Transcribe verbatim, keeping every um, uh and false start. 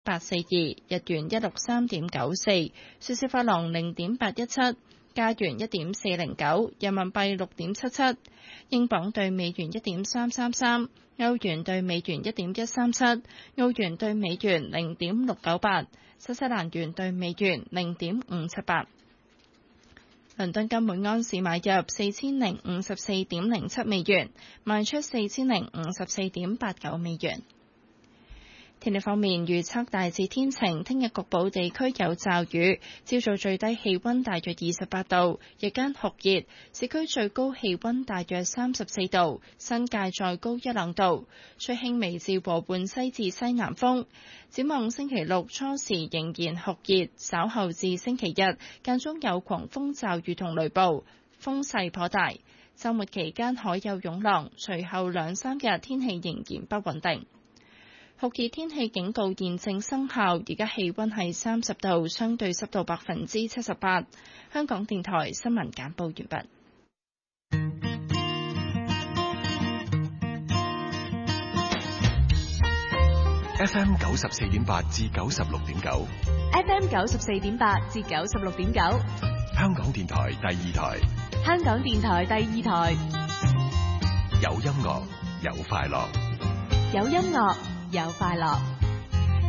八四二，日元一六三點九四，瑞士法郎零點八一七，加元一點四零九，人民幣六點七七，英鎊對美元一點三三三，歐元對美元一點一三七，澳元對美元零點六九八，新西蘭元對美元零點五七八。倫敦金每安士買入四千零五十四點零七美元，賣出四千零五十四點八九美元。天氣方面，預測大致天晴，聽日局部地區有驟雨，朝早最低氣溫大約二十八度，日間酷熱，市區最高氣溫大約三十四度，新界再高一兩度，吹輕微至和緩西至西南風。展望星期六初時仍然酷熱，稍後至星期日間中有狂風驟雨同雷暴，風勢頗大。週末期間海有湧浪，隨後兩三日天氣仍然不穩定。酷熱天氣警告現正生效，而家氣溫係三十度，相對濕度百分之七十八。香港電台新聞簡報完畢。 F M 九十四點八至九十六點九 ，F M 九十四點八至九十六點九， 香港電台第二台， 香港電台第二台， 有音樂有快樂， 有音樂有快樂。